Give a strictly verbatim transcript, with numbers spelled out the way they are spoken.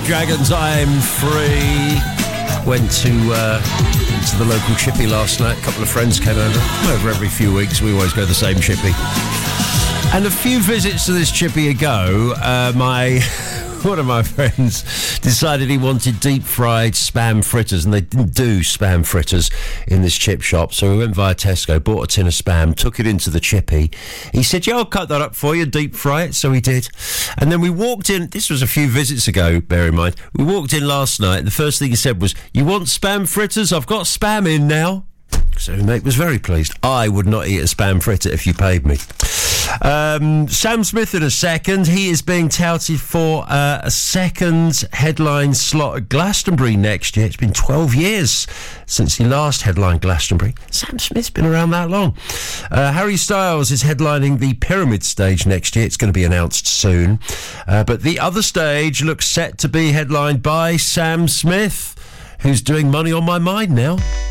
Dragons, I'm Free. Went to uh, to the local chippy last night. A couple of friends came over. Over every few weeks, we always go to the same chippy. And a few visits to this chippy ago, uh, my one of my friends decided he wanted deep-fried spam fritters, and they didn't do spam fritters in this chip shop. So we went via Tesco, bought a tin of spam, took it into the chippy. He said, yeah, I'll cut that up for you, deep fry it. So he did. And then we walked in. This was a few visits ago, bear in mind. We walked in last night, and the first thing he said was, you want spam fritters? I've got spam in now. So mate was very pleased. I would not eat a spam fritter if you paid me. Um, Sam Smith in a second. He is being touted for uh, a second headline slot at Glastonbury next year. It's been twelve years since he last headlined Glastonbury. Sam Smith's been around that long. Uh, Harry Styles is headlining the Pyramid stage next year. It's going to be announced soon. Uh, but the other stage looks set to be headlined by Sam Smith, who's doing Money on My Mind now.